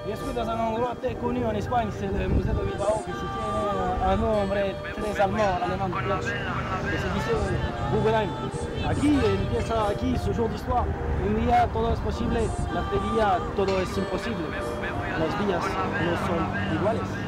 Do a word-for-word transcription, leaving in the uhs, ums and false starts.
Je suis dans un endroit très connu en Espagne, c'est le musée de Bilbao, qui se tient un nombre très allemand, allemand de plage, que se dice Guggenheim. Aquí empieza aquí su jour d'histoire. Un día todo es posible, la día todo es imposible. Los días no son iguales.